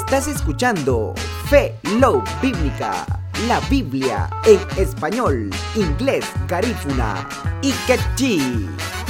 Estás escuchando Fe Love Bíblica, la Biblia en español, inglés, garífuna y quechí.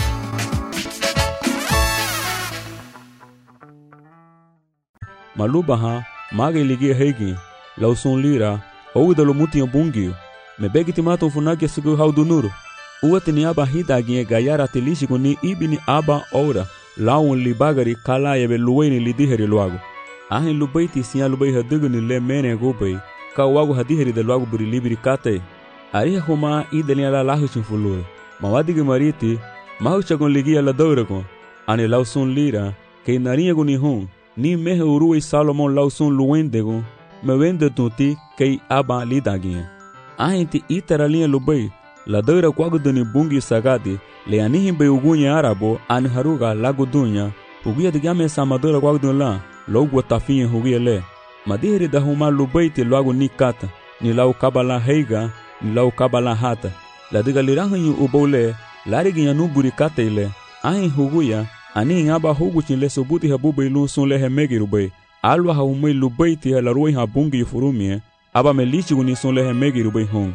Malubaha, maga ligi hegi, lauson lira, oudalo muti bungio, me begi timato funagi sugu haudunuru. Uatini aba hidagi gayara telishiko ni ibini aba ora, laun libagari kala yebe luweni lidiheri luago. Ahin lubaiti siya lubai haduguni le mene gubay, ka wago hadiheri de luago buri libiri kate. Ariha huma idani ala lahuchin fulur. Mawadigi mariti, mahuchagon ligia la douragon, ane lauson lira, ke nariago ni hon. Ni mehe uruwe Salomon lausun luwendego, me wende tuti kei aba lidagie. Ahinti itaralinha lubei, la doira quaguduni bungi sagadi, le anihin be ugunha arabo, an haruga lagudunya, uguia de game samadora quagudun la, logo tafinha huguia le. Madiheri da huma lubei te logo ni kata, ni lau kabala heiga, ni lau kabala hata. La diga lirahanyu ubole, lariginha nuburi kateile, ahin huguia, ani ngaba huguchin le subuti habubai lunsun le hemegi rubai alwa ha umai lubai ti la ruin habungi furumie aba melichi guni sun le hemegi rubai hon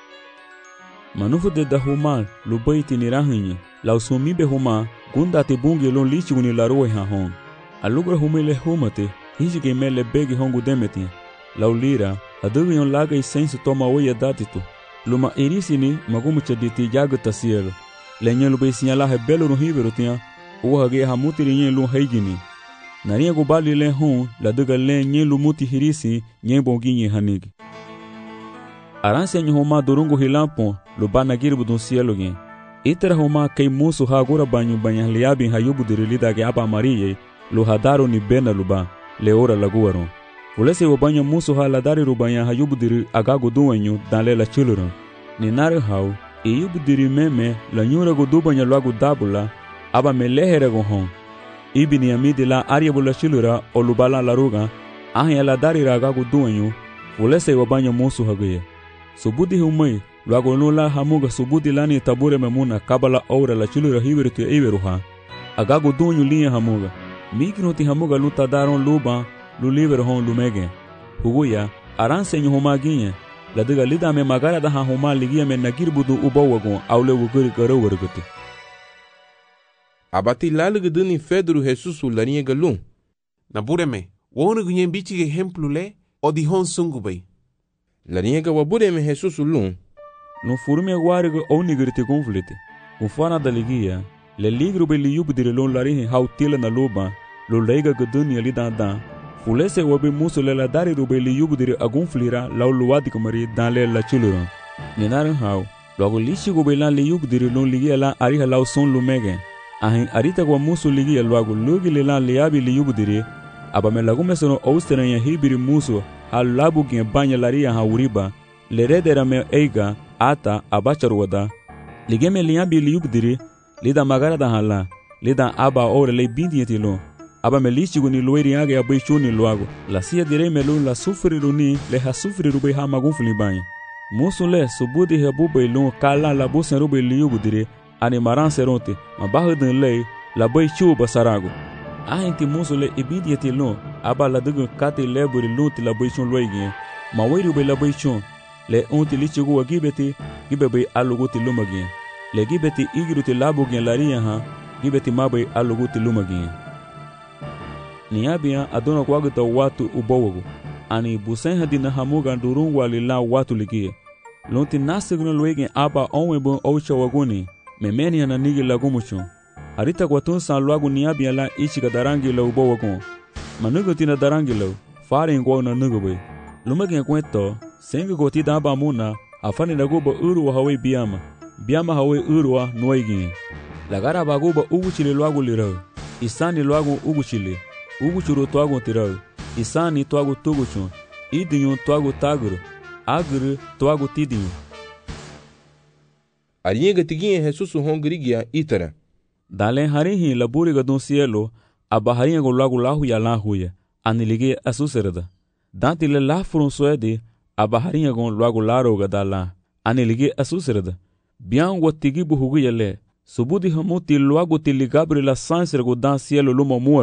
manufu de dahuma lubai ti nirahinyi la usumi be huma gunda ti bungi lon lichi guni la ruin ha hon alugra humai le humate hiji mele begi hongu demeti la ulira adugi on laga isensu toma oya datitu luma irisini magumu chaditi jagata cielo lenye lubai sinyala hebelo no hiveru tia Uhage hamutiri nye lu haigini. Naria gubali le hon, la duga le nye lu muti hirisi, nye bongi nye hanigi. Aranse nye homa durungu hilampon, lu bana girbu dun cielo gen. Itera homa kei musu hagura banyu banya liabin hayubu dirilida ge aba mariye, lu hadaru ni bena luba, le ora laguaron. Fulese wabanya musu ha ladari rubanya hayubu diri agagu duwenyu, dan le la chuluron. Ni nare hau, iyubu diri meme, la nyura gudubanya luagu dabula, aba melehere gohon ibini amidi la ariabula shilura olubala laruga ahya la darira gagu duenyu fulese wabanya musu haguye subudi humai luago nula hamuga subudi lani tabure memuna kabala aura la shilura hibertu iberuha agagu duenyu liya hamuga mikinoti hamuga luta daron luba luliver hon lumege huguya aranse nyu homaginye la diga lida me magara da homa ligia me nagirbudu ubawagon awle wuguri garo warguti Abati laluguduni Fedru Jesus ulania galun. Nabureme, wonu gunyen bichi ejemplo le o dihon sungubay. Laniega wabureme Jesus ulun. No furume guarigo onigirte conflite. Ufana da ligia, le ligro be liubu dire lon larihe hautila na loba, lo leiga guduni alidanda. Fulese wabe muso le la dari rube liubu dire agunflira la luwadi kamari dan le la chuluron. Nenaran hau, logo lishi go be lan liubu dire lon ligia la ariha lau son lumege. Ahin arita kwa musu ligi ya luagu lugi lilan liabi liyubudiri aba melagume sono austera ya hibiri musu hal labu gie banya laria ha uriba leredera me eiga ata abachar wada ligeme liabi liyubudiri lida magara da hala lida aba ore le bindiyeti lo aba melichi guni lueri age ya baichuni luagu la siya dire melu la sufri runi le ha sufri rubai ha magunfuli banya musu le subudi hebu bailun kala la busen rubai liyubudiri ani maran seronte ma bahudun lei la bai chu basarago ahinti musule ibidiyeti lo aba la dugu kati leburi luti la bai chun loigi ma weiru be la bai chun le unti lichigu wagibeti gibebe aluguti lumagi le gibeti igiruti labugi laria ha gibeti mabai aluguti lumagi niabia adona kwaguta watu ubowogo ani busen hadina hamuga durun walila watu ligie lunti nasigno loigi aba onwebo oucha waguni memeni ana nigi lagumucho arita kwatun san luagu niabia la ichika darangi la ubo wakon manugo tina darangi la fare ngwa na nugobe lumage kwento sengi goti daba muna afani nagoba uru hawe biama hawe uru noigi lagara bagoba uguchile luagu lirao isani luagu uguchuru twagu tirao isani twagu tugucho idinyo twagu taguru aguru twagu tidinyo Ariega tiguinha Jesus hongrigia itara. Dale harihi laburi gadun cielo, aba harinha golago lahu ya lahuya, anilige asuserada. Dante le la furun suede, aba harinha gon lago laro gadala, anilige asuserada. Bian watigi buhugu yale, subudi hamuti luago tili Gabriela sanser godan cielo luma